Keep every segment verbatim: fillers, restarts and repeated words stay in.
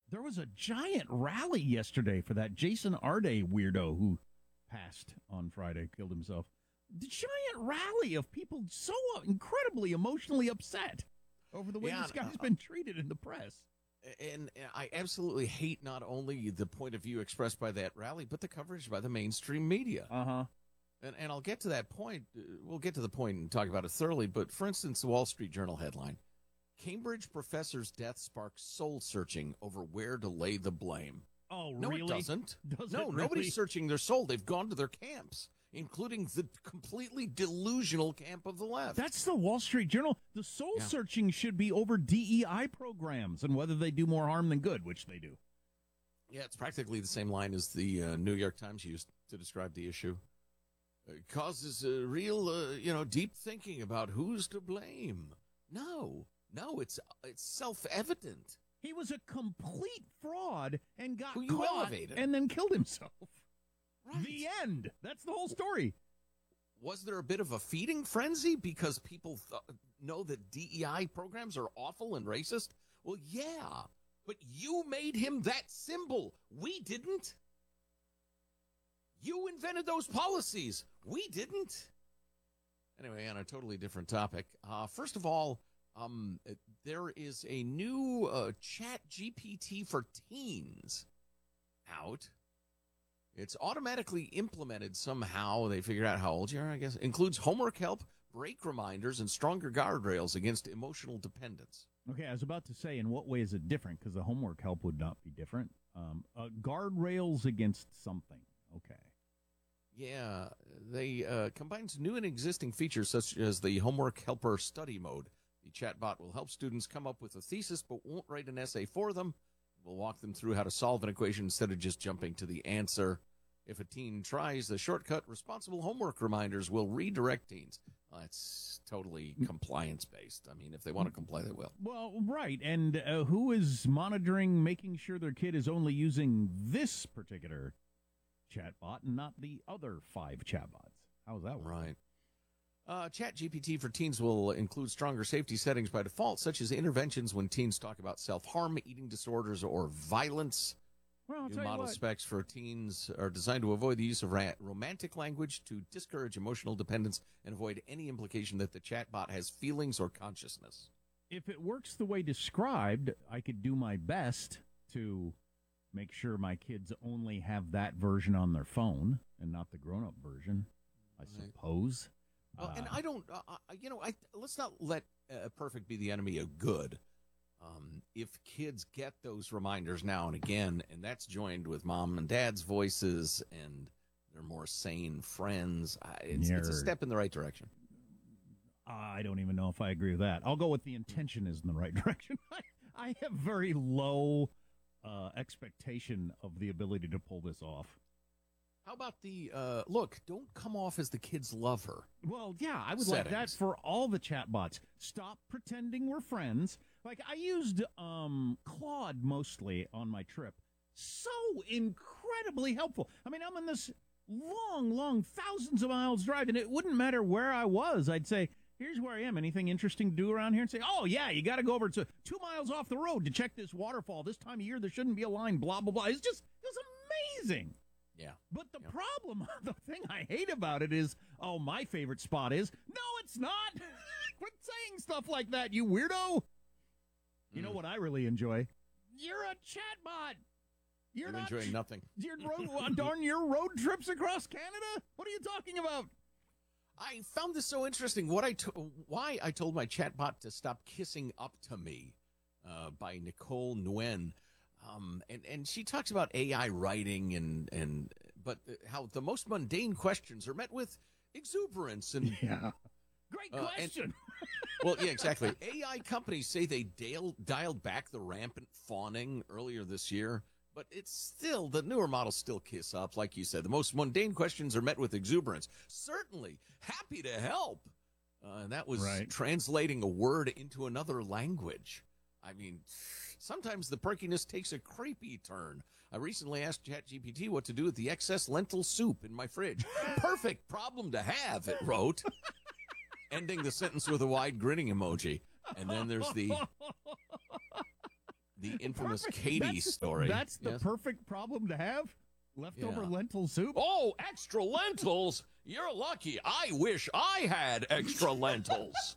There was a giant rally yesterday for that Jason Arde weirdo who passed on Friday, killed himself. The giant rally of people so incredibly emotionally upset over the way Yeah, this guy's uh, been treated in the press. And I absolutely hate not only the point of view expressed by that rally, but the coverage by the mainstream media. Uh-huh. And, and I'll get to that point. We'll get to the point and talk about it thoroughly. But, for instance, the Wall Street Journal headline, Cambridge professor's death sparks soul-searching over where to lay the blame. Oh, no, really? No, it doesn't. Does no, it really? Nobody's searching their soul. They've gone to their camps, including the completely delusional camp of the left. That's the Wall Street Journal. The soul-searching yeah. should be over D E I programs and whether they do more harm than good, which they do. Yeah, it's practically the same line as the uh, New York Times used to describe the issue. It causes a real, uh, you know, deep thinking about who's to blame. No, no, it's it's self-evident. He was a complete fraud and got Who you caught elevated. and then killed himself. Right. The end. That's the whole story. Was there a bit of a feeding frenzy because people th- know that D E I programs are awful and racist? Well, yeah, but you made him that symbol. We didn't. You invented those policies. We didn't. Anyway, on a totally different topic. Uh, first of all, um, there is a new uh, Chat G P T for teens out. It's automatically implemented somehow. They figured out how old you are, I guess. Includes homework help, break reminders, and stronger guardrails against emotional dependence. Okay, I was about to say, in what way is it different? Because the homework help would not be different. Um, uh, guardrails against something. Okay. Yeah, they uh, combines new and existing features such as the homework helper study mode. The chatbot will help students come up with a thesis but won't write an essay for them. We'll walk them through how to solve an equation instead of just jumping to the answer. If a teen tries the shortcut, responsible homework reminders will redirect teens. Well, that's totally compliance-based. I mean, if they want to comply, they will. Well, right. And uh, who is monitoring, making sure their kid is only using this particular chatbot and not the other five chatbots? How's that work? Right. Uh, Chat G P T for teens will include stronger safety settings by default, such as interventions when teens talk about self-harm, eating disorders, or violence. Well, I'll New tell you model what. specs for teens are designed to avoid the use of ra- romantic language, to discourage emotional dependence, and avoid any implication that the chatbot has feelings or consciousness. If it works the way described, I could do my best to make sure my kids only have that version on their phone and not the grown-up version, I suppose. Well, uh, and I don't, uh, you know, I let's not let uh, perfect be the enemy of good. Um, if kids get those reminders now and again, and that's joined with mom and dad's voices, and they're more sane friends, I- it's, it's a step in the right direction. I don't even know if I agree with that. I'll go with the intention is in the right direction. I, I have very low uh, expectation of the ability to pull this off. How about the, uh, look, don't come off as the kid's lover. Well, yeah, I would Settings. like that for all the chatbots. Stop pretending we're friends. Like, I used um, Claude mostly on my trip. So incredibly helpful. I mean, I'm on this long, long, thousands of miles drive, and it wouldn't matter where I was. I'd say, here's where I am. Anything interesting to do around here? And say, oh, yeah, you got to go over to two miles off the road to check this waterfall. This time of year, there shouldn't be a line, blah, blah, blah. It's just, it was amazing. Yeah. But the yeah. problem, the thing I hate about it is, oh, my favorite spot is, no, it's not. Quit saying stuff like that, you weirdo. You mm. know what I really enjoy? You're a chatbot. You're, You're not enjoying nothing. You're road, darn your road trips across Canada? What are you talking about? I found this so interesting. What I to- why I told my chatbot to stop kissing up to me uh, by Nicole Nguyen. Um, and, and she talks about A I writing and, and but how the most mundane questions are met with exuberance. And yeah. Great question. Uh, and, well, yeah, exactly. A I companies say they dial, dialed back the rampant fawning earlier this year, but it's still, the newer models still kiss up. Like you said, the most mundane questions are met with exuberance. Certainly, happy to help. Uh, and that was right. translating a word into another language. I mean, sometimes the perkiness takes a creepy turn. I recently asked ChatGPT what to do with the excess lentil soup in my fridge. Perfect problem to have, it wrote, ending the sentence with a wide grinning emoji. And then there's the the infamous Perfect. Katie That's- story. That's the Yes. perfect problem to have. Leftover Yeah. lentil soup. Oh, extra lentils? You're lucky. I wish I had extra lentils.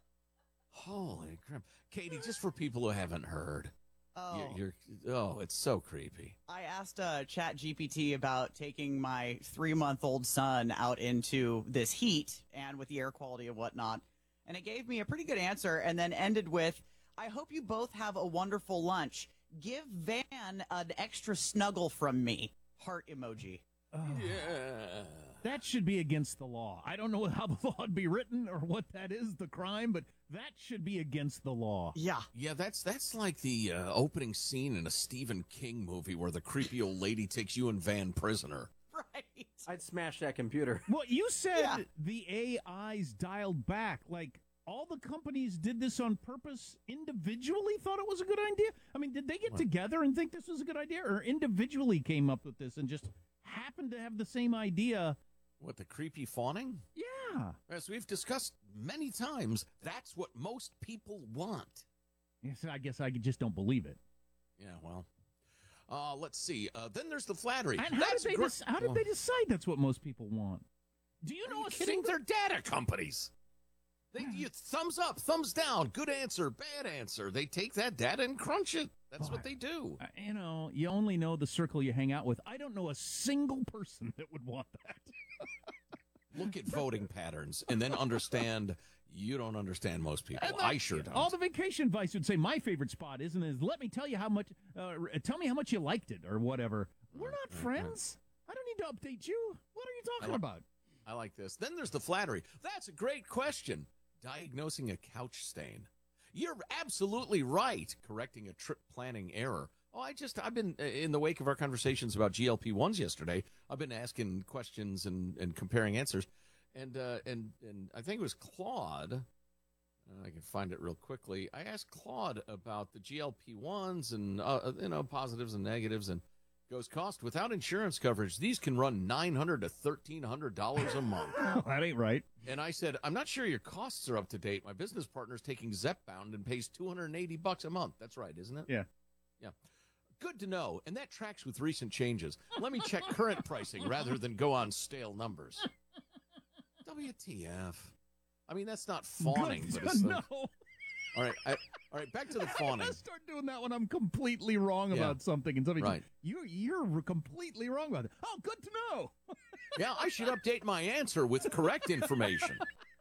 Holy crap. Katie, just for people who haven't heard, Oh, you're, you're oh, it's so creepy. I asked uh, Chat G P T about taking my three-month-old son out into this heat and with the air quality and whatnot, and it gave me a pretty good answer and then ended with, I hope you both have a wonderful lunch. Give Van an extra snuggle from me. Heart emoji. Oh, Yeah. that should be against the law. I don't know how the law would be written or what that is, the crime, but that should be against the law. Yeah. Yeah, that's that's like the uh, opening scene in a Stephen King movie where the creepy old lady takes you and Van prisoner. Right. I'd smash that computer. Well, you said Yeah. the A Is dialed back. Like, all the companies did this on purpose, individually thought it was a good idea? I mean, did they get What? together and think this was a good idea, or individually came up with this and just happened to have the same idea? What, the creepy fawning? Yeah. As we've discussed many times, that's what most people want. Yes, I guess I just don't believe it. Yeah, well. Uh, let's see. Uh, then there's the flattery. And how That's did they gr- dec- how did Well, they decide that's what most people want? Do you Are know you a kidding? single? They're data companies. They you, thumbs up, thumbs down, good answer, bad answer. They take that data and crunch it. That's what Boy. they do. Uh, you know, you only know the circle you hang out with. I don't know a single person that would want that. Look at voting patterns and then understand you don't understand most people. And I the- sure don't. All the vacation advice would say my favorite spot isn't is let me tell you how much uh, r- tell me how much you liked it or whatever. We're not right, friends. I don't need to update you. What are you talking li- about? I like this. Then there's the flattery. That's a great question. Diagnosing a couch stain. You're absolutely right. Correcting a trip planning error. Oh, I just, I've been, uh, in the wake of our conversations about G L P ones yesterday, I've been asking questions and, and comparing answers. And, uh, and, and I think it was Claude. Uh, I can find it real quickly. I asked Claude about the G L P ones and, uh, you know, positives and negatives, and goes cost without insurance coverage. These can run nine hundred to thirteen hundred dollars a month. that ain't right. And I said, I'm not sure your costs are up to date. My business partner's taking Zepbound and pays two hundred eighty bucks a month. That's right, isn't it? Yeah. Yeah. Good to know. And that tracks with recent changes. Let me check current pricing rather than go on stale numbers. W T F. I mean, that's not fawning, Good but to it's know. like, all right. I, all right. Back to the fawning. I start doing that when I'm completely wrong Yeah. about something, and somebody Right. says, you you're completely wrong about it. Oh, good to know. Yeah, I should update my answer with correct information.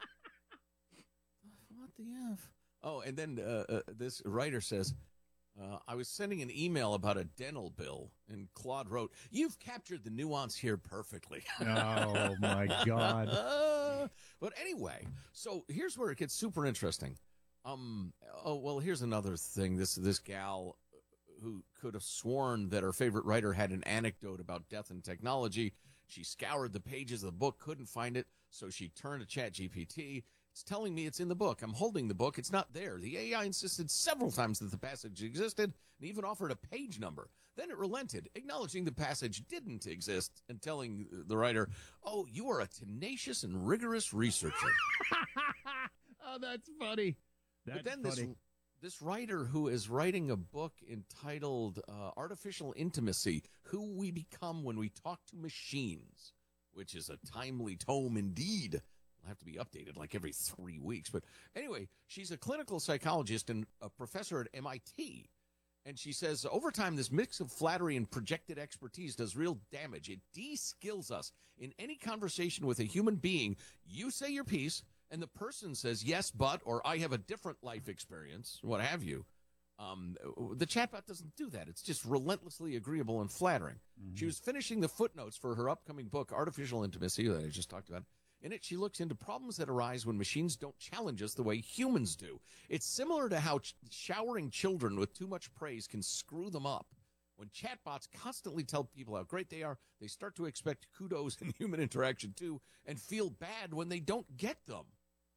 What the F? Oh, and then uh, uh, this writer says, uh, I was sending an email about a dental bill, and Claude wrote, you've captured the nuance here perfectly. Oh my God. Uh, but anyway, so here's where it gets super interesting. Um. Oh, well, here's another thing. This this gal who could have sworn that her favorite writer had an anecdote about death and technology. She scoured the pages of the book, couldn't find it, so she turned to Chat G P T. It's telling me it's in the book. I'm holding the book. It's not there. The A I insisted several times that the passage existed and even offered a page number. Then it relented, acknowledging the passage didn't exist and telling the writer, oh, you are a tenacious and rigorous researcher. Oh, that's funny. That's But then funny. this this writer who is writing a book entitled uh, Artificial Intimacy, Who We Become When We Talk to Machines, which is a timely tome indeed. It'll have to be updated like every three weeks. But anyway, she's a clinical psychologist and a professor at M I T. And she says, over time, this mix of flattery and projected expertise does real damage. It de-skills us. In any conversation with a human being, you say your piece, and the person says, yes, but, or I have a different life experience, what have you. Um, the chatbot doesn't do that. It's just relentlessly agreeable and flattering. Mm-hmm. She was finishing the footnotes for her upcoming book, Artificial Intimacy, that I just talked about. In it, she looks into problems that arise when machines don't challenge us the way humans do. It's similar to how ch- showering children with too much praise can screw them up. When chatbots constantly tell people how great they are, they start to expect kudos and human interaction too, and feel bad when they don't get them.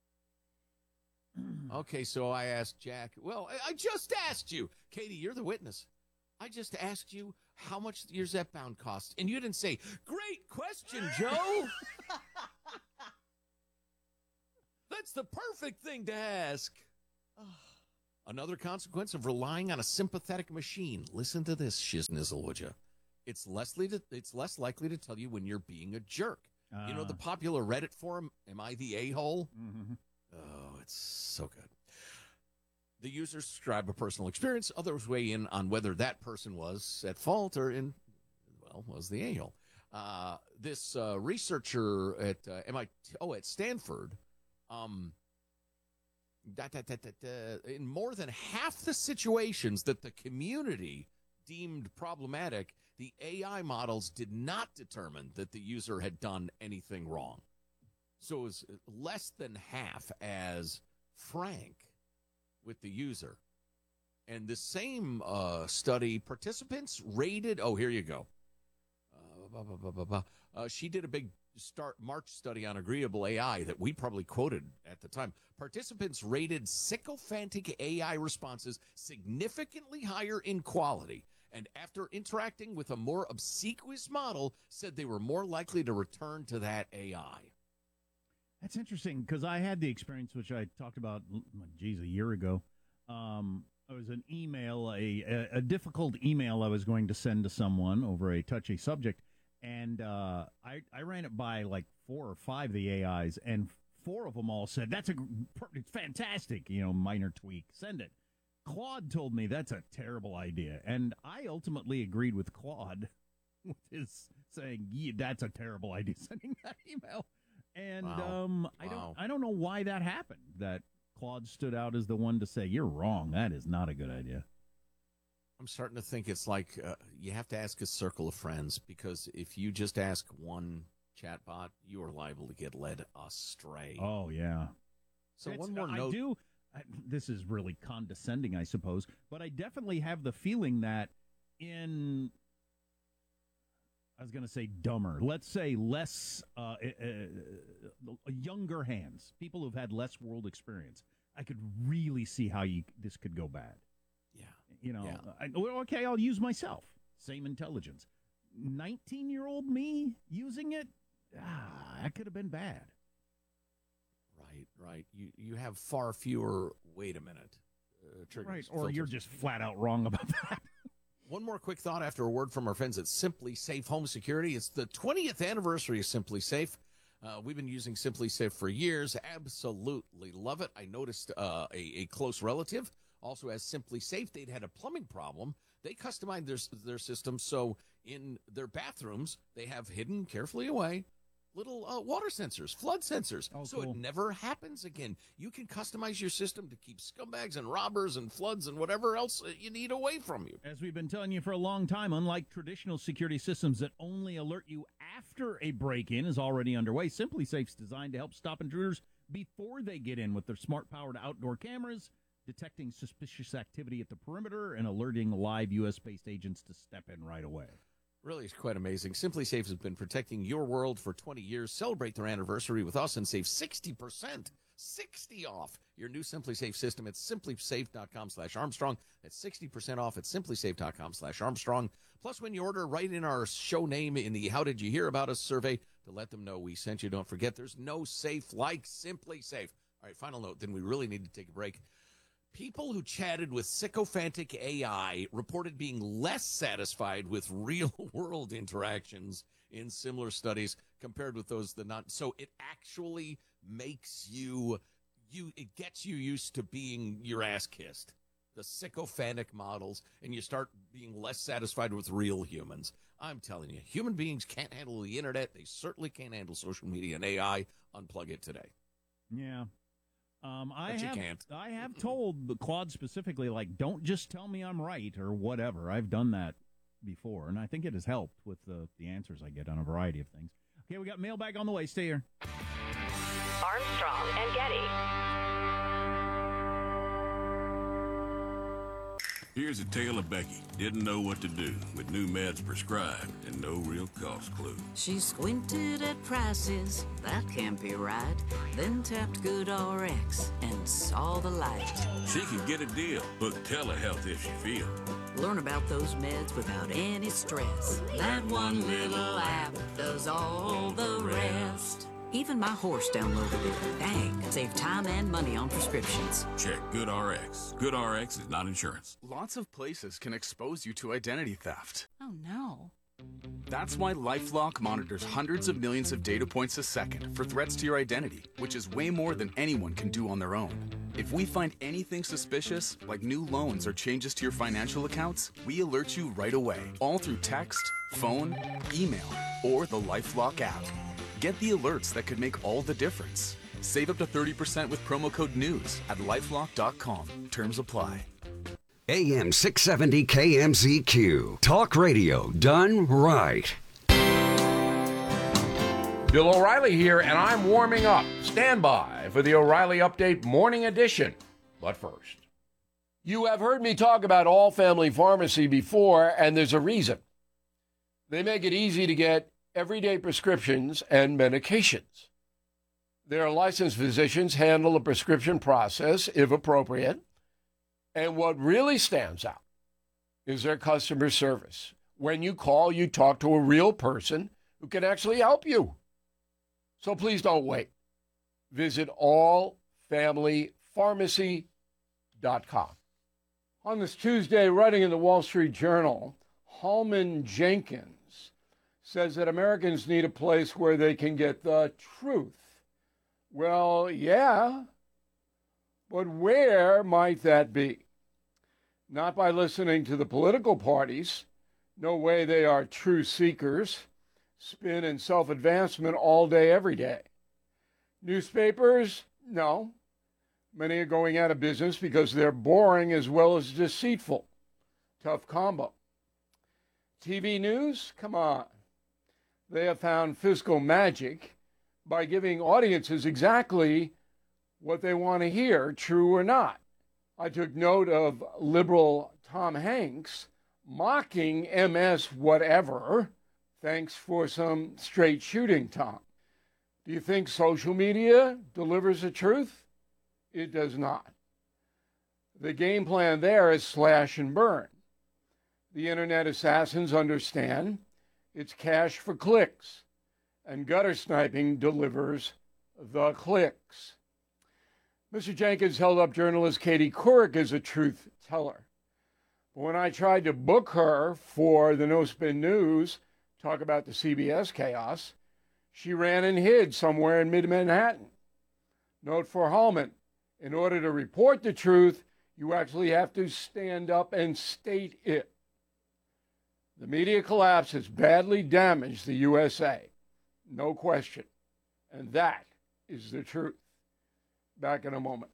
Okay, so I asked Jack, well, I, I just asked you. Katie, you're the witness. I just asked you how much your Zepbound cost, and you didn't say, great question, Joe. That's the perfect thing to ask. Another consequence of relying on a sympathetic machine. Listen to this, shiznizzle, would you? It's less, to, it's less likely to tell you when you're being a jerk. Uh, you know the popular Reddit forum, Am I the A-hole? Mm-hmm. Oh, it's so good. The users describe a personal experience. Others weigh in on whether that person was at fault or in, well, was the a-hole. Uh, this uh, researcher at uh, M I T, oh, at Stanford, um, da, da, da, da, da, in more than half the situations that the community deemed problematic, the A I models did not determine that the user had done anything wrong. So it was less than half as frank with the user. And the same uh, study, participants rated, oh, here you go. Uh, blah, blah, blah, blah, blah. Uh, she did a big start March study on agreeable A I that we probably quoted at the time. Participants rated sycophantic A I responses significantly higher in quality, and after interacting with a more obsequious model, said they were more likely to return to that A I. That's interesting, because I had the experience, which I talked about, geez, a year ago. Um, it was an email, a, a, a difficult email I was going to send to someone over a touchy subject, and uh, I, I ran it by like four or five of the A Is, and four of them all said, that's a it's fantastic, you know, minor tweak, send it. Claude told me that's a terrible idea, and I ultimately agreed with Claude with his saying, yeah, that's a terrible idea, sending that email. And wow. um, I wow. don't I don't know why that happened, that Claude stood out as the one to say, you're wrong, that is not a good idea. I'm starting to think it's like uh, you have to ask a circle of friends, because if you just ask one chatbot, you are liable to get led astray. Oh, yeah. So it's, one more I note. do, I, this is really condescending, I suppose, but I definitely have the feeling that in, I was going to say dumber, let's say less, uh, uh, younger hands, people who've had less world experience, I could really see how you this could go bad. Yeah. You know, yeah. I, well, okay, I'll use myself. Same intelligence. nineteen-year-old me using it, ah, that could have been bad. Right, right. You you have far fewer, wait a minute, uh, triggers. Right, or filters. you're just flat out wrong about that. One more quick thought after a word from our friends at Simply Safe Home Security. It's the twentieth anniversary of Simply Safe. Uh, we've been using Simply Safe for years. Absolutely love it. I noticed uh, a, a close relative also has Simply Safe. They'd had a plumbing problem. They customized their, their system so in their bathrooms, they have hidden carefully away little uh, water sensors, flood sensors, oh, so cool. it never happens again. You can customize your system to keep scumbags and robbers and floods and whatever else you need away from you. As we've been telling you for a long time, unlike traditional security systems that only alert you after a break-in is already underway, Simply Safe's designed to help stop intruders before they get in with their smart-powered outdoor cameras, detecting suspicious activity at the perimeter and alerting live U S-based agents to step in right away. Really, it's quite amazing. Simply Safe has been protecting your world for twenty years. Celebrate their anniversary with us and save sixty percent, sixty off your new Simply Safe system at simplysafe.com slash Armstrong. That's sixty percent off at simplysafe.com slash Armstrong. Plus, when you order, write in our show name in the How Did You Hear About Us survey to let them know we sent you. Don't forget, there's no safe like Simply Safe. All right, final note, then we really need to take a break. People who chatted with sycophantic A I reported being less satisfied with real-world interactions in similar studies compared with those that not. So it actually makes you, you it gets you used to being your ass kissed. The sycophantic models, and you start being less satisfied with real humans. I'm telling you, human beings can't handle the internet. They certainly can't handle social media and A I. Unplug it today. Yeah. Um, I but you have, can't. I have told the Claude specifically, like, don't just tell me I'm right or whatever. I've done that before, and I think it has helped with the, the answers I get on a variety of things. Okay, we got mailbag on the way. Stay here. Armstrong and Getty. Here's a tale of Becky. Didn't know what to do with new meds prescribed and no real cost clue. She squinted at prices, that can't be right. Then tapped GoodRx and saw the light. She can get a deal. Book telehealth if she feels. Learn about those meds without any stress. That one little app does all the rest. Even my horse downloaded it. Dang, save time and money on prescriptions. Check GoodRx. GoodRx is not insurance. Lots of places can expose you to identity theft. Oh, no. That's why LifeLock monitors hundreds of millions of data points a second for threats to your identity, which is way more than anyone can do on their own. If we find anything suspicious, like new loans or changes to your financial accounts, we alert you right away, all through text, phone, email, or the LifeLock app. Get the alerts that could make all the difference. Save up to thirty percent with promo code NEWS at lifelock dot com. Terms apply. A M six seventy K M Z Q. Talk radio done right. Bill O'Reilly here, and I'm warming up. Stand by for the O'Reilly Update Morning Edition. But first, you have heard me talk about All Family Pharmacy before, and there's a reason. They make it easy to get everyday prescriptions and medications. Their licensed physicians handle the prescription process, if appropriate. And what really stands out is their customer service. When you call, you talk to a real person who can actually help you. So please don't wait. Visit all family pharmacy dot com. On this Tuesday, writing in the Wall Street Journal, Holman Jenkins says that Americans need a place where they can get the truth. Well, yeah, but where might that be? Not by listening to the political parties. No way, they are true seekers. Spin and self-advancement all day, every day. Newspapers? No. Many are going out of business because they're boring as well as deceitful. Tough combo. T V news? Come on. They have found fiscal magic by giving audiences exactly what they want to hear, true or not. I took note of liberal Tom Hanks mocking M S whatever. Thanks for some straight shooting, Tom. Do you think social media delivers the truth? It does not. The game plan there is slash and burn. The internet assassins understand it's cash for clicks, and gutter sniping delivers the clicks. Mister Jenkins held up journalist Katie Couric as a truth teller. But when I tried to book her for the No Spin News, talk about the C B S chaos, she ran and hid somewhere in mid-Manhattan. Note for Hallman, in order to report the truth, you actually have to stand up and state it. The media collapse has badly damaged the U S A. No question. And that is the truth. Back in a moment.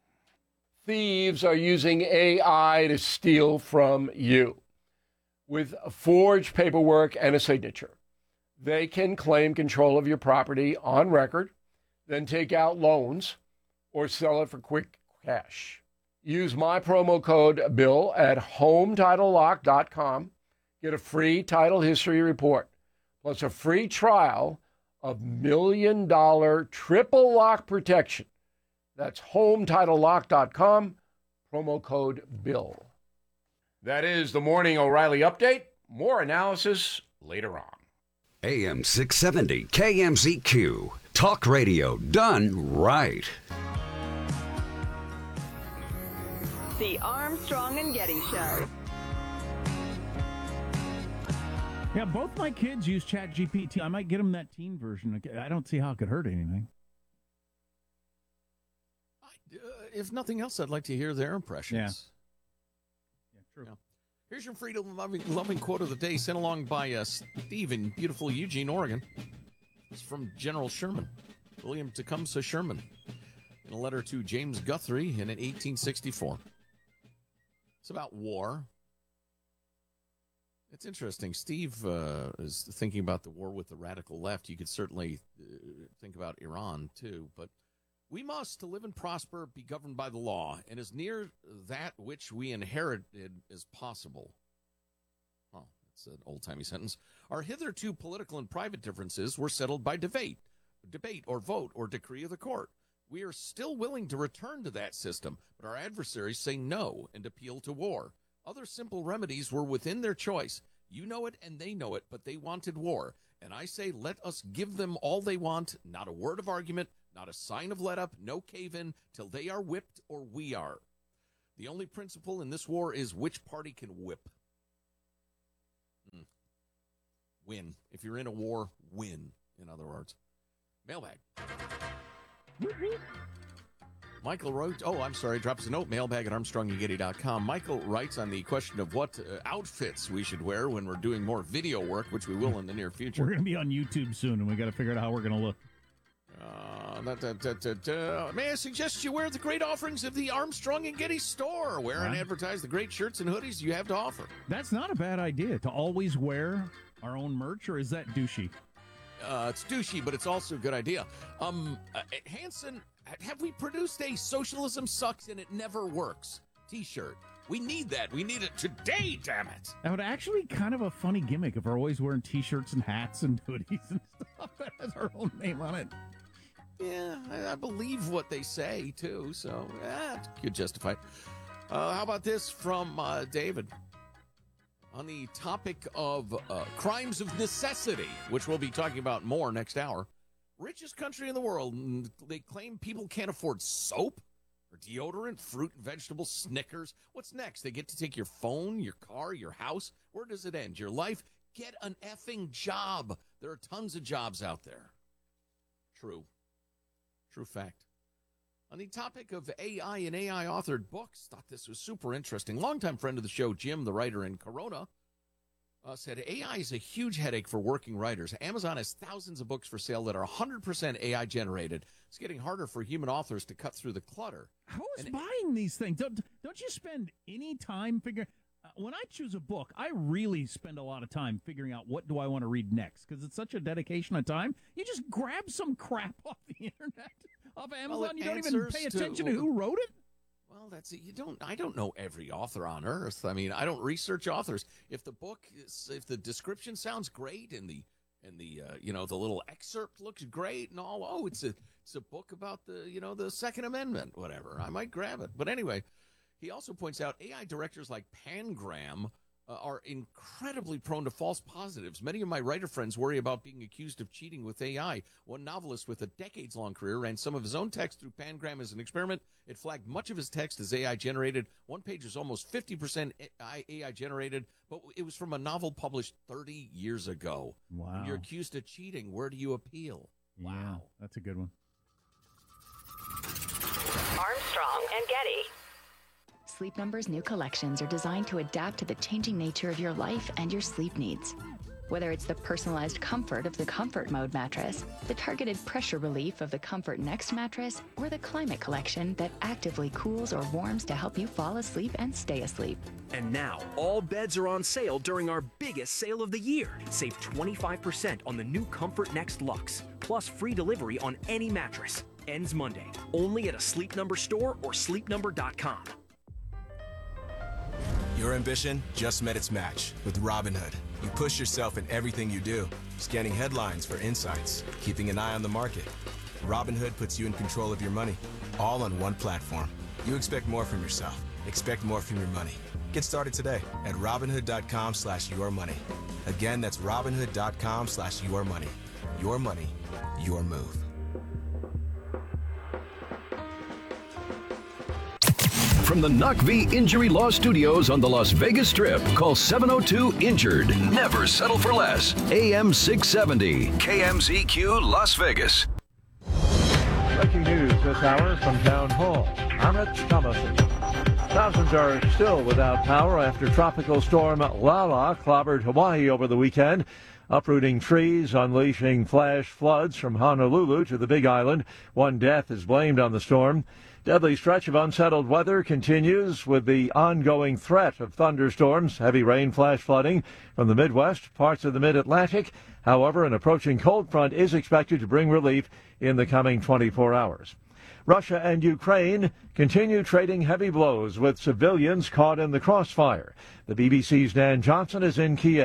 Thieves are using A I to steal from you. With forged paperwork and a signature, they can claim control of your property on record, then take out loans or sell it for quick cash. Use my promo code BILL at home title lock dot com. Get a free title history report, plus a free trial of million dollar triple lock protection. That's home title lock dot com, promo code BILL. That is the Morning O'Reilly Update. More analysis later on. A M six seventy K M Z Q. Talk radio done right. The Armstrong and Getty Show. Yeah, both my kids use ChatGPT. I might get them that teen version. I don't see how it could hurt anything. Uh, if nothing else, I'd like to hear their impressions. Yeah, yeah true. Yeah. Here's your freedom-loving loving quote of the day, sent along by uh, Steve in beautiful Eugene, Oregon. It's from General Sherman, William Tecumseh Sherman, in a letter to James Guthrie in eighteen sixty-four. It's about war. It's interesting. Steve uh, is thinking about the war with the radical left. You could certainly uh, think about Iran, too. But we must, to live and prosper, be governed by the law, and as near that which we inherited as possible. Oh, that's an old-timey sentence. Our hitherto political and private differences were settled by debate, debate or vote or decree of the court. We are still willing to return to that system, but our adversaries say no and appeal to war. Other simple remedies were within their choice, You know it and they know it, but they wanted war. And I say, let us give them all they want, not a word of argument, not a sign of let up, no cave-in, till they are whipped or we are. The only principle in this war is which party can whip. Hmm. Win. If you're in a war, win, in other words. Mailbag. Michael wrote, oh, I'm sorry, drops a note, mailbag at armstrong and getty dot com. Michael writes on the question of what uh, outfits we should wear when we're doing more video work, which we will in the near future. We're going to be on YouTube soon, and we got to figure out how we're going to look. Uh, da, da, da, da, da. May I suggest you wear the great offerings of the Armstrong and Getty store? Wear and Huh? advertise the great shirts and hoodies you have to offer. That's not a bad idea, to always wear our own merch, or is that douchey? Uh, it's douchey, but it's also a good idea. Um, uh, Hanson, have we produced a socialism sucks and it never works t-shirt? We need that. We need it today, damn it. That would actually kind of a funny gimmick if we're always wearing T-shirts and hats and hoodies and stuff that has our own name on it. Yeah, I, I believe what they say, too, so yeah, it could justify it. Uh, how about this from uh, David? On the topic of uh, crimes of necessity, which we'll be talking about more next hour. Richest country in the world, and they claim people can't afford soap or deodorant, fruit and vegetables, Snickers. What's next? They get to take your phone, your car, your house. Where does it end? Your life? Get an effing job. There are tons of jobs out there. True. True fact. On the topic of A I and A I-authored books, thought this was super interesting. Longtime friend of the show, Jim, the writer in Corona, uh, said A I is a huge headache for working writers. Amazon has thousands of books for sale that are one hundred percent A I-generated. It's getting harder for human authors to cut through the clutter. Who's And- buying these things? Don't, don't you spend any time figuring... Uh, when I choose a book, I really spend a lot of time figuring out what do I want to read next, because it's such a dedication of time. You just grab some crap off the internet, off Amazon. Well, it you don't even answers pay to- attention to who wrote it. Well, that's it. You don't. I don't know every author on earth. I mean, I don't research authors. If the book, is, if the description sounds great and the and the uh, you know the little excerpt looks great and all, oh, it's a it's a book about the you know the Second Amendment, whatever. I might grab it. But anyway, he also points out A I directors like Pangram uh, are incredibly prone to false positives. Many of my writer friends worry about being accused of cheating with A I. One novelist with a decades-long career ran some of his own text through Pangram as an experiment. It flagged much of his text as A I-generated. One page is almost fifty percent A I-generated, but it was from a novel published thirty years ago. Wow. When you're accused of cheating, where do you appeal? Wow. Yeah, that's a good one. Armstrong and Getty. Sleep Number's new collections are designed to adapt to the changing nature of your life and your sleep needs. Whether it's the personalized comfort of the Comfort Mode mattress, the targeted pressure relief of the Comfort Next mattress, or the Climate Collection that actively cools or warms to help you fall asleep and stay asleep. And now, all beds are on sale during our biggest sale of the year. Save twenty-five percent on the new Comfort Next Luxe, plus free delivery on any mattress. Ends Monday, only at a Sleep Number store or sleep number dot com. Your ambition just met its match with Robinhood. You push yourself in everything you do, scanning headlines for insights, keeping an eye on the market. Robinhood puts you in control of your money, all on one platform. You expect more from yourself. Expect more from your money. Get started today at Robinhood.com slash your money. Again, that's Robinhood.com slash your money. Your money, your move. From the N U C V Injury Law Studios on the Las Vegas Strip, call seven oh two INJURED. Never settle for less. A M six seventy, K M Z Q Las Vegas. Breaking news this hour from Town Hall. I'm Rich Thomason. Thousands are still without power after tropical storm Lala clobbered Hawaii over the weekend, uprooting trees, unleashing flash floods from Honolulu to the Big Island. One death is blamed on the storm. Deadly stretch of unsettled weather continues with the ongoing threat of thunderstorms, heavy rain, flash flooding from the Midwest, parts of the Mid-Atlantic. However, an approaching cold front is expected to bring relief in the coming twenty-four hours. Russia and Ukraine continue trading heavy blows with civilians caught in the crossfire. The B B C's Dan Johnson is in Kiev.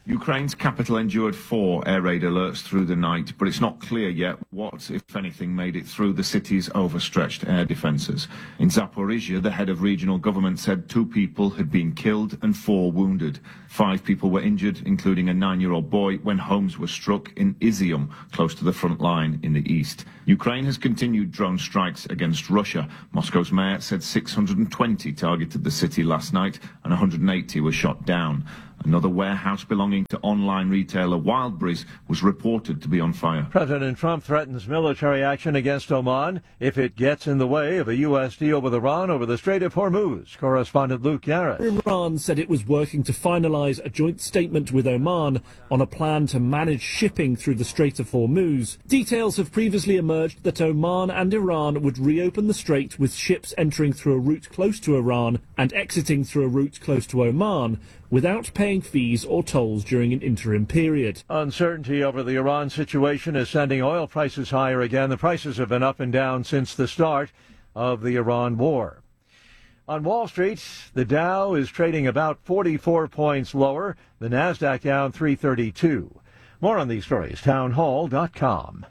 Ukraine's capital endured four air raid alerts through the night, but it's not clear yet what, if anything, made it through the city's overstretched air defences. In Zaporizhia, the head of regional government said two people had been killed and four wounded. Five people were injured, including a nine-year-old boy, when homes were struck in Izium, close to the front line in the east. Ukraine has continued drone strikes against Russia. Moscow's mayor said six hundred twenty targeted the city last night and one hundred eighty were shot down. Another warehouse belonging to online retailer Wildberries was reported to be on fire. President Trump threatens military action against Oman if it gets in the way of a U S deal with Iran over the Strait of Hormuz. Correspondent Luke Garrett. Iran said it was working to finalize a joint statement with Oman on a plan to manage shipping through the Strait of Hormuz. Details have previously emerged that Oman and Iran would reopen the strait with ships entering through a route close to Iran and exiting through a route close to Oman, without paying fees or tolls during an interim period. Uncertainty over the Iran situation is sending oil prices higher again. The prices have been up and down since the start of the Iran war. On Wall Street, the Dow is trading about forty-four points lower. The Nasdaq down three thirty-two. More on these stories, townhall dot com.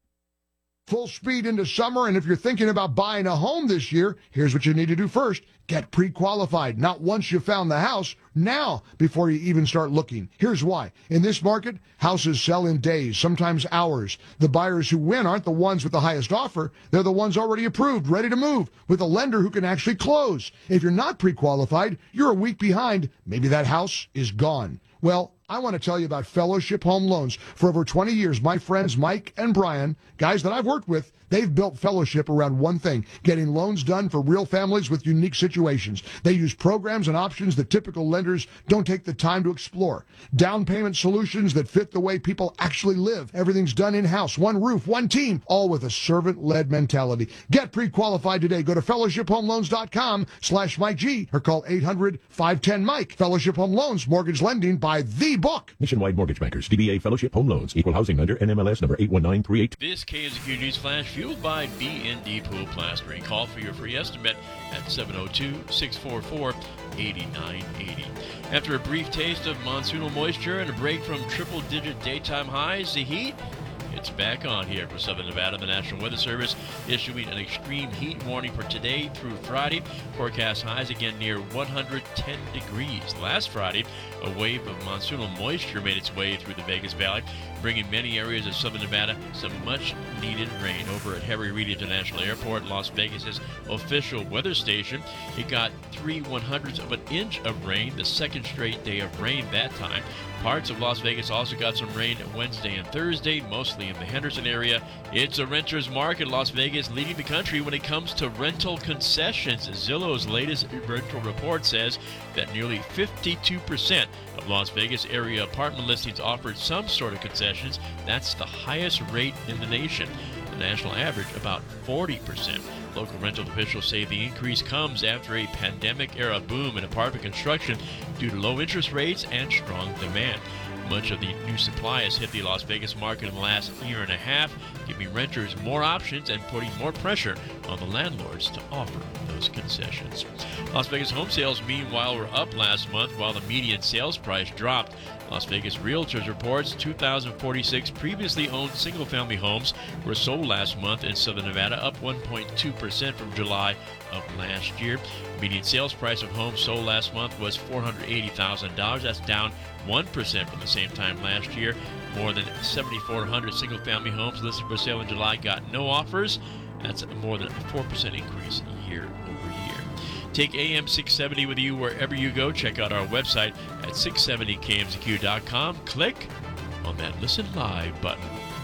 Full speed into summer, and if you're thinking about buying a home this year, here's what you need to do first. Get pre-qualified, not once you found the house, now before you even start looking. Here's why. In this market, houses sell in days, sometimes hours. The buyers who win aren't the ones with the highest offer. They're the ones already approved, ready to move, with a lender who can actually close. If you're not pre-qualified, you're a week behind. Maybe that house is gone. Well, I want to tell you about Fellowship Home Loans. For over twenty years, my friends Mike and Brian, guys that I've worked with, they've built Fellowship around one thing, getting loans done for real families with unique situations. They use programs and options that typical lenders don't take the time to explore. Down payment solutions that fit the way people actually live. Everything's done in-house, one roof, one team, all with a servant-led mentality. Get pre-qualified today. Go to fellowship home loans dot com slash Mike G or call eight hundred five one zero Mike. Fellowship Home Loans, mortgage lending by the book. Nationwide Mortgage Bankers, D B A Fellowship Home Loans, Equal Housing Lender, N M L S number eight one nine three eight. This K M Z Q News Flash fueled by B and D Pool Plastering. Call for your free estimate at seven oh two, six four four, eight nine eight oh. After a brief taste of monsoonal moisture and a break from triple-digit daytime highs, the heat, it's back on here for Southern Nevada. The National Weather Service issuing an extreme heat warning for today through Friday. Forecast highs again near one hundred ten degrees. Last Friday, a wave of monsoonal moisture made its way through the Vegas Valley, bringing many areas of Southern Nevada some much-needed rain. Over at Harry Reid International Airport, Las Vegas's official weather station, it got three one-hundredths of an inch of rain, the second straight day of rain that time. Parts of Las Vegas also got some rain Wednesday and Thursday, mostly in the Henderson area. It's a renter's market. Las Vegas leading the country when it comes to rental concessions. Zillow's latest rental report says that nearly fifty-two percent of Las Vegas area apartment listings offered some sort of concessions. That's the highest rate in the nation. The national average, about forty percent. Local rental officials say the increase comes after a pandemic-era boom in apartment construction due to low interest rates and strong demand. Much of the new supply has hit the Las Vegas market in the last year and a half, giving renters more options and putting more pressure on the landlords to offer those concessions. Las Vegas home sales, meanwhile, were up last month while the median sales price dropped. Las Vegas Realtors reports two thousand forty-six previously owned single-family homes were sold last month in Southern Nevada, up one point two percent from July of last year. Median sales price of homes sold last month was four hundred eighty thousand dollars. That's down one percent from the same time last year. More than seven thousand four hundred single-family homes listed for sale in July got no offers. That's more than a four percent increase year over year. Take A M six seventy with you wherever you go. Check out our website at six seventy K M Z Q dot com. Click on that Listen Live button.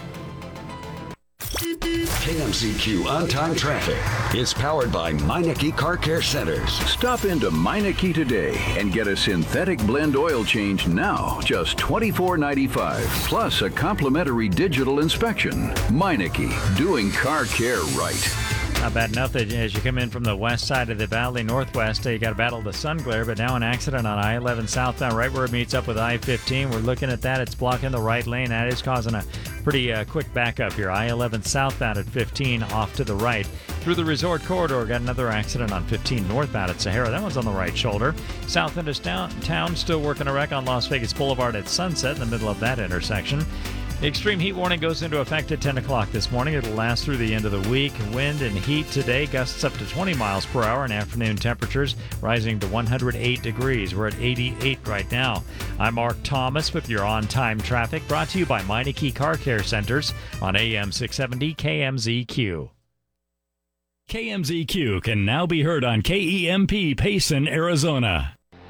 K M Z Q On-Time Traffic is powered by Meineke Car Care Centers. Stop into Meineke today and get a synthetic blend oil change now, just twenty-four ninety-five, plus a complimentary digital inspection. Meineke, doing car care right. Not bad enough that as you come in from the west side of the valley, northwest, uh, you got to battle the sun glare, but now an accident on I eleven southbound right where it meets up with I fifteen. We're looking at that. It's blocking the right lane. That is causing a pretty uh, quick backup here. I eleven southbound at fifteen off to the right. Through the resort corridor, got another accident on fifteen northbound at Sahara. That one's on the right shoulder. South end of town, still working a wreck on Las Vegas Boulevard at Sunset in the middle of that intersection. The extreme heat warning goes into effect at ten o'clock this morning. It'll last through the end of the week. Wind and heat today, gusts up to twenty miles per hour, and afternoon temperatures rising to one hundred eight degrees. We're at eighty-eight right now. I'm Mark Thomas with your on-time traffic, brought to you by Meineke Car Care Centers on A M six seventy K M Z Q. K M Z Q can now be heard on K E M P Payson, Arizona.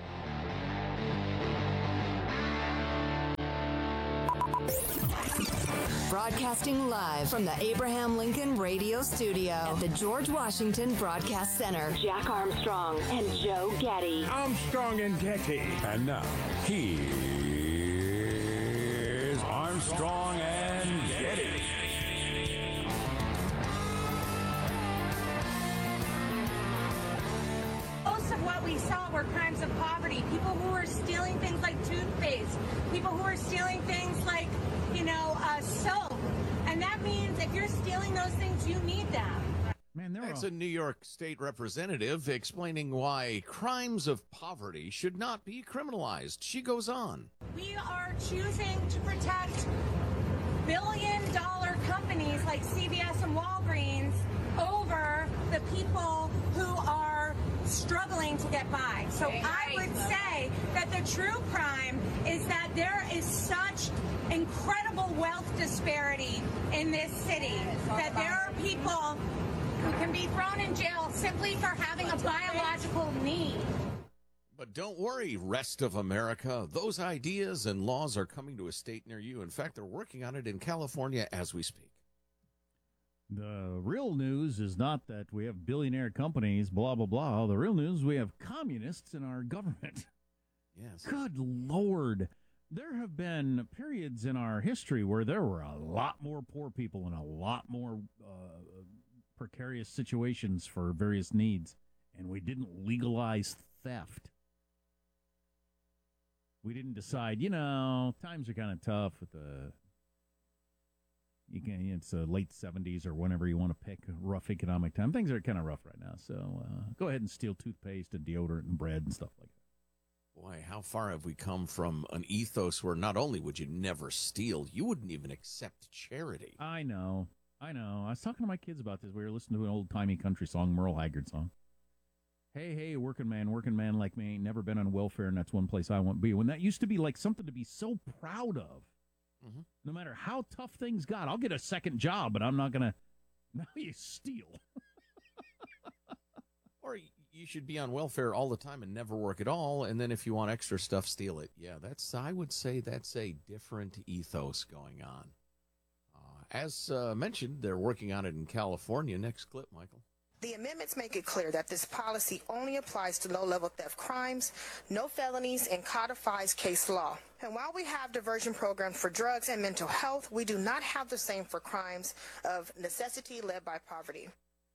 Broadcasting live from the Abraham Lincoln Radio Studio at the George Washington Broadcast Center. Jack Armstrong and Joe Getty. Armstrong and Getty. And now, here's Armstrong and Getty. Most of what we saw were crimes of poverty. People who were stealing things like toothpaste. People who were stealing things like, you know, uh, soap. And that means if you're stealing those things, you need them. Man, That's a New York State representative explaining why crimes of poverty should not be criminalized. She goes on. We are choosing to protect billion-dollar companies like C V S and Walgreens over the people who are struggling to get by. So I would say that the true crime is that there is such incredible wealth disparity in this city that there are people who can be thrown in jail simply for having a biological need. But don't worry, rest of America. Those ideas and laws are coming to a state near you. In fact, they're working on it in California as we speak. The real news is not that we have billionaire companies, blah, blah, blah. The real news, we have communists in our government. Yes. Good Lord. There have been periods in our history where there were a lot more poor people and a lot more uh, precarious situations for various needs, and we didn't legalize theft. We didn't decide, you know, times are kind of tough with the... You can, it's the late seventies or whenever you want to pick, rough economic time. Things are kind of rough right now, so uh, go ahead and steal toothpaste and deodorant and bread and stuff like that. Boy, how far have we come from an ethos where not only would you never steal, you wouldn't even accept charity. I know, I know. I was talking to my kids about this. We were listening to an old-timey country song, Merle Haggard song. Hey, hey, working man, working man like me ain't never been on welfare, and that's one place I want to be. When that used to be like something to be so proud of. Mm-hmm. No matter how tough things got, I'll get a second job, but I'm not going to. Now you steal. Or you should be on welfare all the time and never work at all, and then if you want extra stuff, steal it. Yeah, that's. I would say that's a different ethos going on. Uh, as uh, mentioned, they're working on it in California. Next clip, Michael. The amendments make it clear that this policy only applies to low-level theft crimes, no felonies, and codifies case law. And while we have diversion programs for drugs and mental health, we do not have the same for crimes of necessity led by poverty.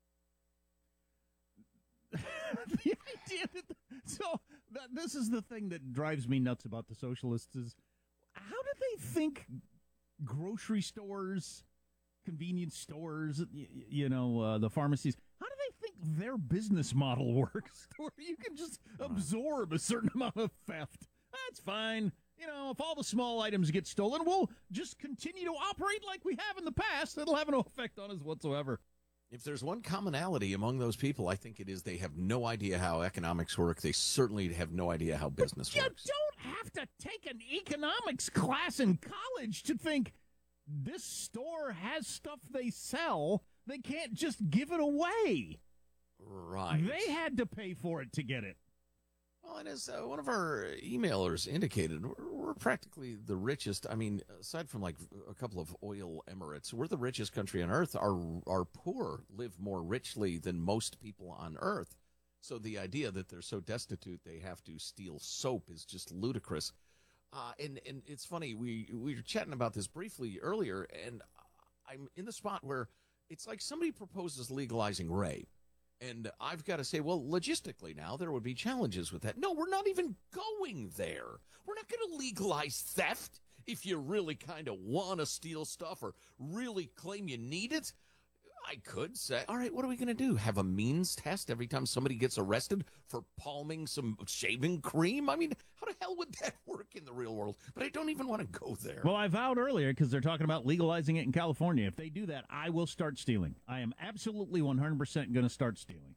The idea that, so that, this is the thing that drives me nuts about the socialists is how do they think grocery stores, convenience stores, you, you know, uh, the pharmacies, how do they think their business model works where you can just absorb a certain amount of theft? That's fine. You know, if all the small items get stolen, we'll just continue to operate like we have in the past. It'll have no effect on us whatsoever. If there's one commonality among those people, I think it is they have no idea how economics work. They certainly have no idea how business but works. You don't have to take an economics class in college to think this store has stuff they sell. They can't just give it away. Right. They had to pay for it to get it. Well, and as uh, one of our emailers indicated, we're, we're practically the richest. I mean, aside from like a couple of oil emirates, we're the richest country on earth. Our our poor live more richly than most people on earth. So the idea that they're so destitute they have to steal soap is just ludicrous. Uh, and, and it's funny, we, we were chatting about this briefly earlier, and I'm in the spot where it's like somebody proposes legalizing rape. And I've got to say, well, logistically now, there would be challenges with that. No, we're not even going there. We're not going to legalize theft if you really kind of want to steal stuff or really claim you need it. I could say, all right, what are we going to do? Have a means test every time somebody gets arrested for palming some shaving cream? I mean, how the hell would that work in the real world? But I don't even want to go there. Well, I vowed earlier, because they're talking about legalizing it in California. If they do that, I will start stealing. I am absolutely one hundred percent going to start stealing.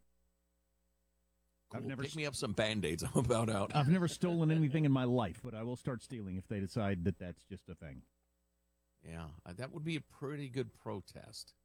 Cool. I've never Pick me up some Band-Aids. I'm about out. I've never stolen anything in my life, but I will start stealing if they decide that that's just a thing. Yeah, uh, that would be a pretty good protest.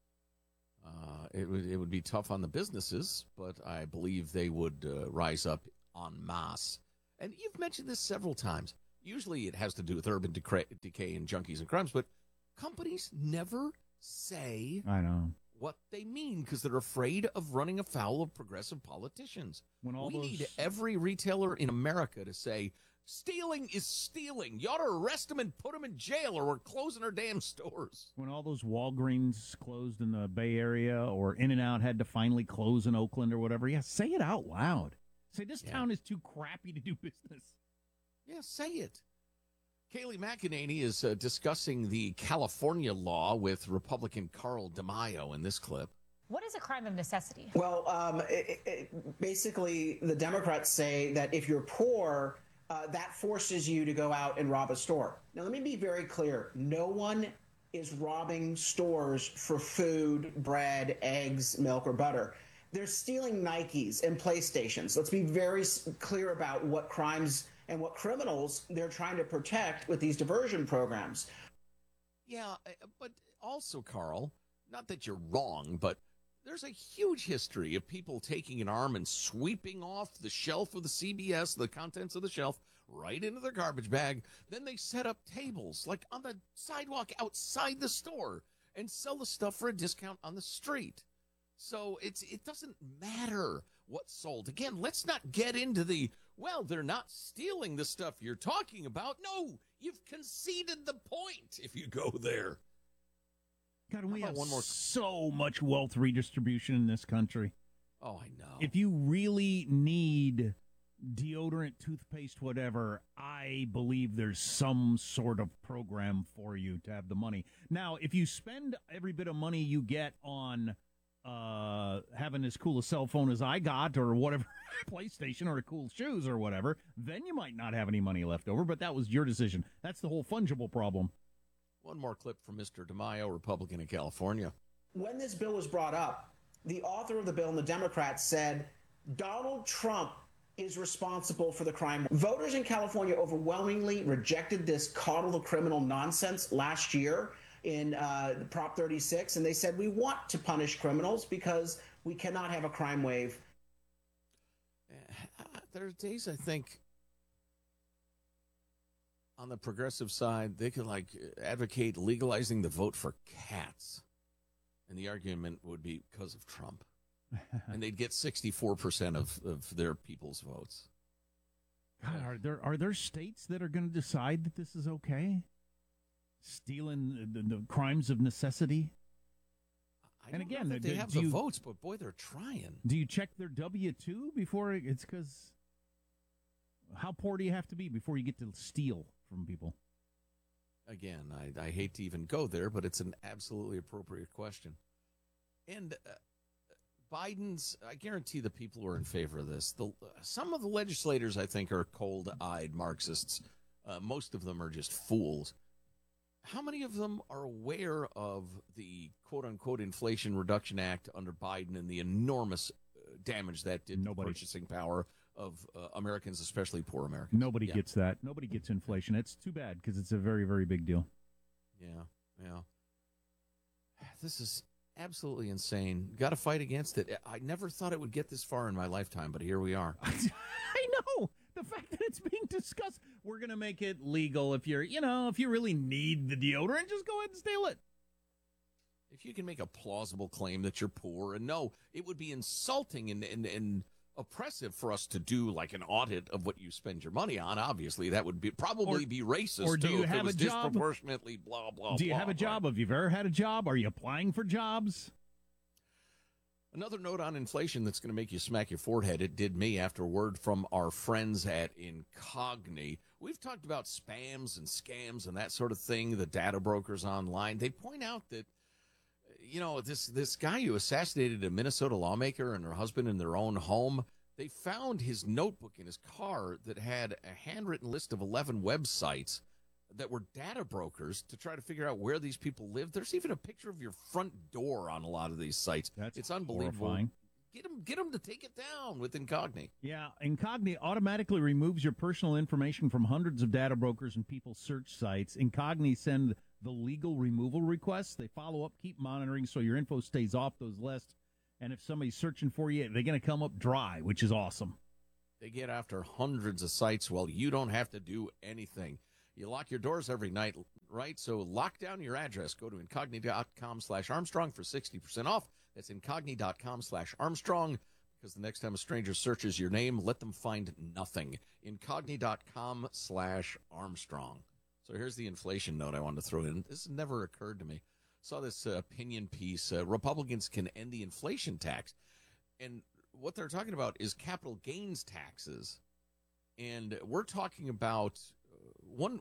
Uh, it would it would be tough on the businesses, but I believe they would uh, rise up en masse. And you've mentioned this several times. Usually it has to do with urban decay, decay and junkies and crimes, but companies never say I know what they mean because they're afraid of running afoul of progressive politicians. When all we those... need every retailer in America to say, stealing is stealing. You ought to arrest them and put them in jail or we're closing our damn stores. When all those Walgreens closed in the Bay Area or In-N-Out had to finally close in Oakland or whatever, yeah, say it out loud. Say this Yeah. town is too crappy to do business. Yeah, say it. Kayleigh McEnany is uh, discussing the California law with Republican Carl DeMaio in this clip. What is a crime of necessity? Well, um, it, it, basically, the Democrats say that if you're poor, uh, that forces you to go out and rob a store. Now, let me be very clear. No one is robbing stores for food, bread, eggs, milk, or butter. They're stealing Nikes and PlayStations. Let's be very clear about what crimes and what criminals they're trying to protect with these diversion programs. Yeah, but also, Carl, not that you're wrong, but there's a huge history of people taking an arm and sweeping off the shelf of the C B S, the contents of the shelf, right into their garbage bag. Then they set up tables, like on the sidewalk outside the store, and sell the stuff for a discount on the street. So it's it doesn't matter what's sold. Again, let's not get into the, well, they're not stealing the stuff you're talking about. No, you've conceded the point if you go there. God, we have one more? so much wealth redistribution in this country. Oh, I know. If you really need deodorant, toothpaste, whatever, I believe there's some sort of program for you to have the money. Now, if you spend every bit of money you get on uh, having as cool a cell phone as I got or whatever, PlayStation or cool shoes or whatever, then you might not have any money left over, but that was your decision. That's the whole fungible problem. One more clip from Mister DeMaio, Republican in California. When this bill was brought up, the author of the bill and the Democrats said Donald Trump is responsible for the crime. Voters in California overwhelmingly rejected this coddle the criminal nonsense last year in uh, Prop thirty-six, and they said we want to punish criminals because we cannot have a crime wave. There are days, I think, on the progressive side, they could like advocate legalizing the vote for cats. And the argument would be because of Trump. And they'd get sixty-four percent of, of their people's votes. God, are there are there states that are going to decide that this is okay? Stealing the, the crimes of necessity? I and don't again, know that they do, have do the you, votes, but boy, they're trying. Do you check their W two before it, it's because how poor do you have to be before you get to steal from people? Again, I, I hate to even go there, but it's an absolutely appropriate question. And uh, Biden's, I guarantee the people who are in favor of this, the, uh, some of the legislators, I think, are cold-eyed Marxists. Uh, most of them are just fools. How many of them are aware of the quote-unquote Inflation Reduction Act under Biden and the enormous uh, damage that did to the purchasing power of uh, Americans, especially poor Americans? Nobody Yeah. gets that. Nobody gets inflation. It's too bad because it's a very, very big deal. Yeah, yeah. This is absolutely insane. Got to fight against it. I never thought it would get this far in my lifetime, but here we are. I know. The fact that it's being discussed, we're going to make it legal if you're, you know, if you really need the deodorant, just go ahead and steal it. If you can make a plausible claim that you're poor, and no, it would be insulting and, and, and oppressive for us to do like an audit of what you spend your money on. Obviously, that would be probably Or- be racist, or do too, you if have it was a job? disproportionately blah, blah, Do you blah, have a right? job? Have you ever had a job? Are you applying for jobs? Another note on inflation that's going to make you smack your forehead. It did me after word from our friends at Incogni. We've talked about spams and scams and that sort of thing, the data brokers online. They point out that you know, this this guy who assassinated a Minnesota lawmaker and her husband in their own home, they found his notebook in his car that had a handwritten list of eleven websites that were data brokers to try to figure out where these people live. There's even a picture of your front door on a lot of these sites. That's it's unbelievable. Horrifying. Get them, get them to take it down with Incogni. Yeah, Incogni automatically removes your personal information from hundreds of data brokers and people's search sites. Incogni send the legal removal requests. They follow up, keep monitoring so your info stays off those lists. And if somebody's searching for you, they're going to come up dry, which is awesome. They get after hundreds of sites while you don't have to do anything. You lock your doors every night, right? So lock down your address. Go to incogni.com slash Armstrong for sixty percent off. That's incogni.com slash Armstrong, because the next time a stranger searches your name, let them find nothing. Incogni.com slash Armstrong. So here's the inflation note I wanted to throw in. This never occurred to me. Saw this uh, opinion piece. Uh, Republicans can end the inflation tax. And what they're talking about is capital gains taxes. And we're talking about uh, one.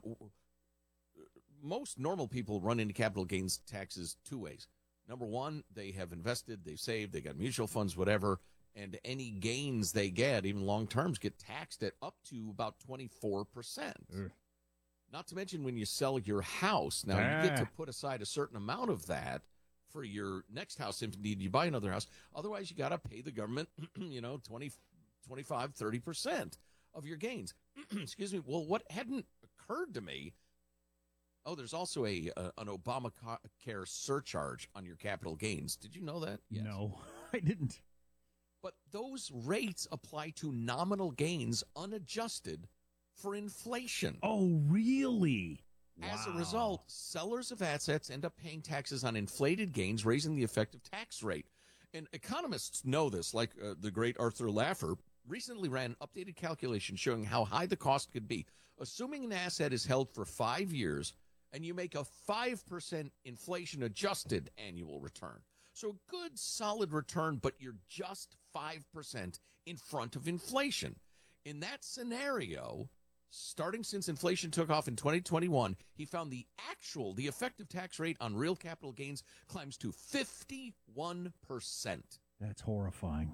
Most normal people run into capital gains taxes two ways. Number one, they have invested, they've saved, they got mutual funds, whatever, and any gains they get, even long terms, get taxed at up to about twenty-four percent. Ugh. Not to mention when you sell your house. Now, Ah. you get to put aside a certain amount of that for your next house if indeed you buy another house. Otherwise, you got to pay the government, you know, twenty, twenty-five, thirty percent of your gains. Excuse me. Well, what hadn't occurred to me, oh, there's also a uh, an Obamacare surcharge on your capital gains. Did you know that? Yes. No, I didn't. But those rates apply to nominal gains unadjusted for inflation. Oh, really? As a Wow. result, sellers of assets end up paying taxes on inflated gains, raising the effective tax rate. And economists know this, like uh, the great Arthur Laffer recently ran updated calculations showing how high the cost could be. Assuming an asset is held for five years and you make a five percent inflation-adjusted annual return. So a good, solid return, but you're just five percent in front of inflation. In that scenario, starting since inflation took off in twenty twenty-one, he found the actual, the effective tax rate on real capital gains climbs to fifty-one percent. That's horrifying.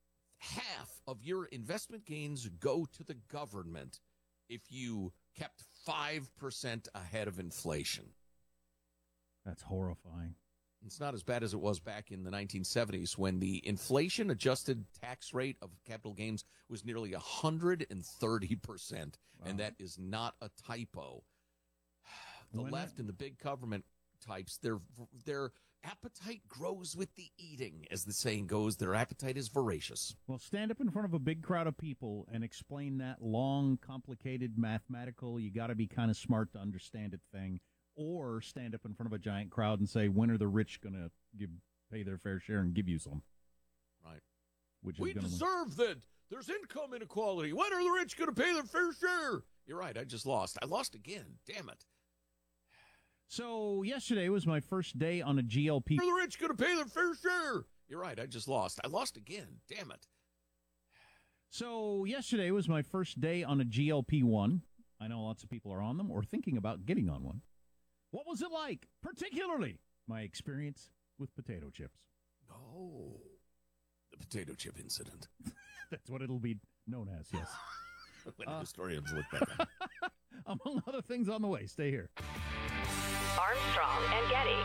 Half of your investment gains go to the government if you kept five percent ahead of inflation. That's horrifying. It's not as bad as it was back in the nineteen seventies when the inflation-adjusted tax rate of capital gains was nearly one hundred thirty percent, Wow. and that is not a typo. The When left that- and the big government types, their their appetite grows with the eating, as the saying goes. Their appetite is voracious. Well, stand up in front of a big crowd of people and explain that long, complicated, mathematical, you got to be kind of smart to understand it thing. Or stand up in front of a giant crowd and say, when are the rich going to give pay their fair share and give you some? Right. Which We is gonna deserve that. There's income inequality. When are the rich going to pay their fair share? You're right. I just lost. I lost again. Damn it. So yesterday was my first day on a G L P. When are the rich going to pay their fair share? You're right. I just lost. I lost again. Damn it. So yesterday was my first day on a G L P one. I know lots of people are on them or thinking about getting on one. What was it like, particularly my experience with potato chips? Oh, the potato chip incident. That's what it'll be known as, yes. When Uh, historians look back on it. Among other things on the way. Stay here. Armstrong and Getty.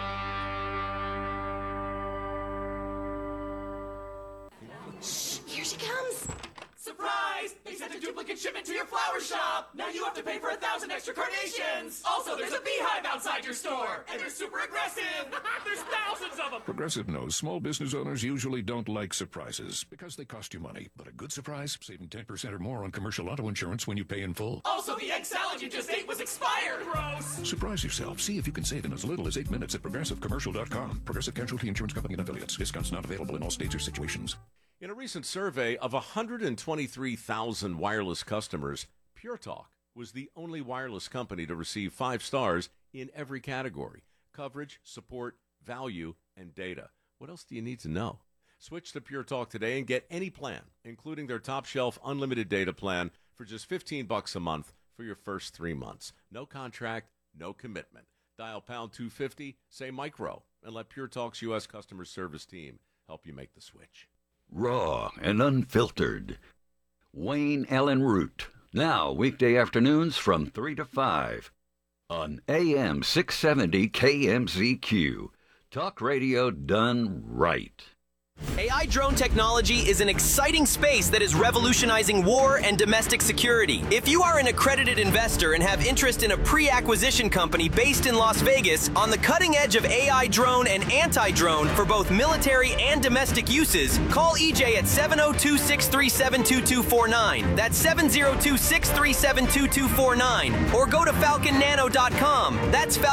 Here she comes. Surprise! They sent a duplicate shipment to your flower shop! Now you have to pay for a thousand extra carnations! Also, there's a beehive outside your store! And they're super aggressive! There's thousands of them! Progressive knows small business owners usually don't like surprises because they cost you money. But a good surprise, saving ten percent or more on commercial auto insurance when you pay in full. Also, the egg salad you just ate was expired! Gross! Surprise yourself. See if you can save in as little as eight minutes at progressive commercial dot com. Progressive Casualty Insurance Company and affiliates. Discounts not available in all states or situations. In a recent survey of one hundred twenty-three thousand wireless customers, Pure Talk was the only wireless company to receive five stars in every category: coverage, support, value, and data. What else do you need to know? Switch to Pure Talk today and get any plan, including their top shelf unlimited data plan, for just fifteen bucks a month for your first three months. No contract, no commitment. Dial pound two fifty, say micro, and let Pure Talk's U S customer service team help you make the switch. Raw and unfiltered. Wayne Allen Root. Now, weekday afternoons from three to five on A M six seventy K M Z Q. Talk radio done right. A I drone technology is an exciting space that is revolutionizing war and domestic security. If you are an accredited investor and have interest in a pre-acquisition company based in Las Vegas on the cutting edge of A I drone and anti-drone for both military and domestic uses, call E J at seven oh two, six three seven, two two four nine. That's seven oh two, six three seven, two two four nine. Or go to falcon nano dot com. That's Falcon